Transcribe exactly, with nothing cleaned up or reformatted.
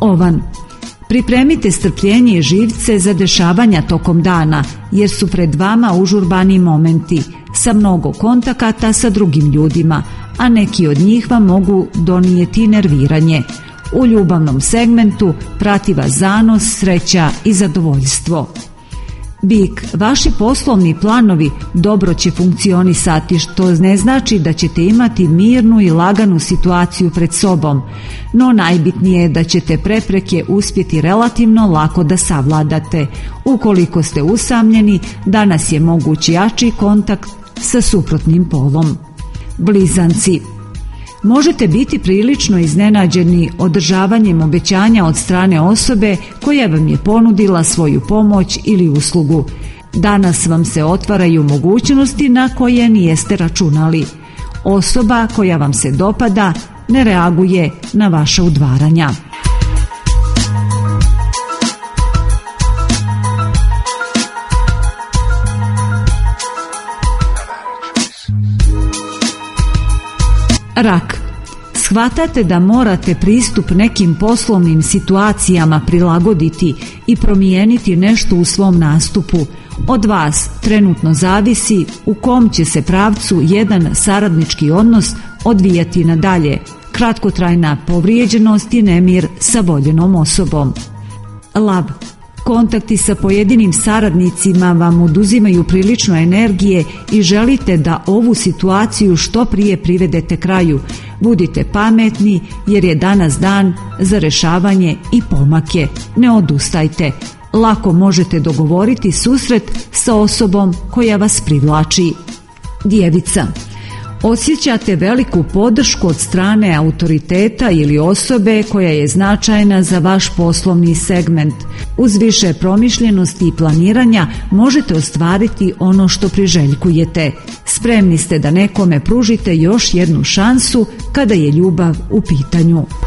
Ovan. Pripremite strpljenje i živce za dešavanja tokom dana, jer su pred vama užurbani momenti sa mnogo kontakata sa drugim ljudima, a neki od njih vam mogu donijeti nerviranje. U ljubavnom segmentu prati vas zanos, sreća i zadovoljstvo. Bik, vaši poslovni planovi dobro će funkcionisati, što ne znači da ćete imati mirnu i laganu situaciju pred sobom, no najbitnije je da ćete prepreke uspjeti relativno lako da savladate. Ukoliko ste usamljeni, danas je moguć jači kontakt sa suprotnim polom. Blizanci. Možete biti prilično iznenađeni održavanjem obećanja od strane osobe koja vam je ponudila svoju pomoć ili uslugu. Danas vam se otvaraju mogućnosti na koje nijeste računali. Osoba koja vam se dopada ne reaguje na vaša udvaranja. Rak. Shvatate da morate pristup nekim poslovnim situacijama prilagoditi i promijeniti nešto u svom nastupu. Od vas trenutno zavisi u kom će se pravcu jedan saradnički odnos odvijati nadalje. Kratkotrajna povrijeđenost i nemir sa voljenom osobom. Lav. Kontakti sa pojedinim saradnicima vam oduzimaju prilično energije i želite da ovu situaciju što prije privedete kraju. Budite pametni jer je danas dan za rješavanje i pomake. Ne odustajte. Lako možete dogovoriti susret sa osobom koja vas privlači. Djevica. Osjećate veliku podršku od strane autoriteta ili osobe koja je značajna za vaš poslovni segment. Uz više promišljenosti i planiranja možete ostvariti ono što priželjkujete. Spremni ste da nekome pružite još jednu šansu kada je ljubav u pitanju.